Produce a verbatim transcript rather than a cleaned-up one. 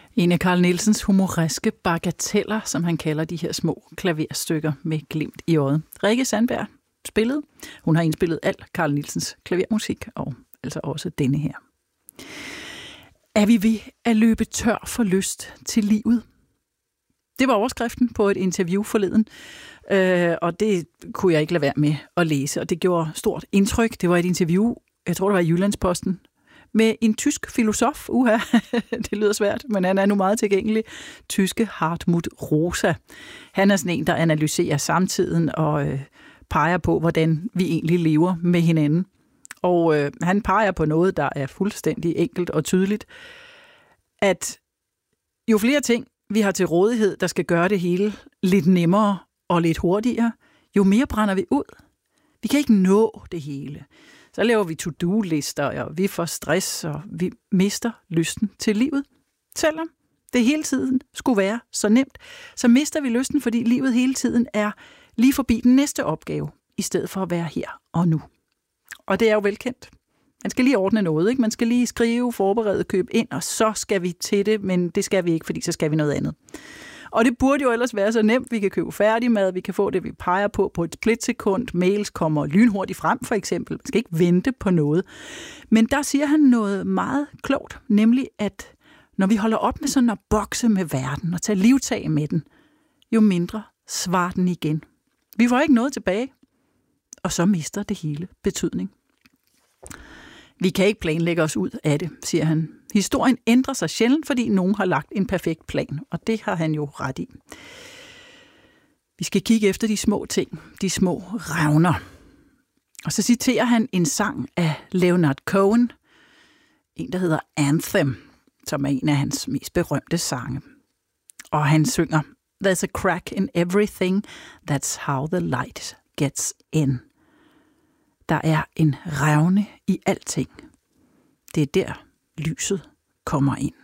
En af Carl Nielsens humoreske bagateller, som han kalder de her små klaverstykker med glimt i øjet. Rikke Sandberg spillede. Hun har indspillet al Carl Nielsens klavermusik, og altså også denne her. Er vi ved at løbe tør for lyst til livet? Det var overskriften på et interview forleden, øh, og det kunne jeg ikke lade være med at læse, og det gjorde stort indtryk. Det var et interview, jeg tror det var i Jyllandsposten, med en tysk filosof. Uha, det lyder svært, men han er nu meget tilgængelig. Tyske Hartmut Rosa. Han er sådan en, der analyserer samtiden og øh, peger på, hvordan vi egentlig lever med hinanden. Og øh, han peger på noget, der er fuldstændig enkelt og tydeligt, at jo flere ting, vi har til rådighed, der skal gøre det hele lidt nemmere og lidt hurtigere, jo mere brænder vi ud. Vi kan ikke nå det hele. Så laver vi to-do-lister, og vi får stress, og vi mister lysten til livet. Selvom det hele tiden skulle være så nemt, så mister vi lysten, fordi livet hele tiden er lige forbi den næste opgave, i stedet for at være her og nu. Og det er jo velkendt. Man skal lige ordne noget, ikke? Man skal lige skrive, forberede, købe ind, og så skal vi til det, men det skal vi ikke, fordi så skal vi noget andet. Og det burde jo ellers være så nemt. Vi kan købe færdigmad, vi kan få det, vi peger på på et splitsekund. Mails kommer lynhurtigt frem, for eksempel. Man skal ikke vente på noget. Men der siger han noget meget klogt, nemlig at når vi holder op med sådan at bokse med verden og tage livtag med den, jo mindre svarer den igen. Vi får ikke noget tilbage, og så mister det hele betydning. Vi kan ikke planlægge os ud af det, siger han. Historien ændrer sig sjældent, fordi nogen har lagt en perfekt plan, og det har han jo ret i. Vi skal kigge efter de små ting, de små revner. Og så citerer han en sang af Leonard Cohen, en der hedder Anthem, som er en af hans mest berømte sange. Og han synger, There's a crack in everything, that's how the light gets in. Der er en revne i alting. Det er der, lyset kommer ind.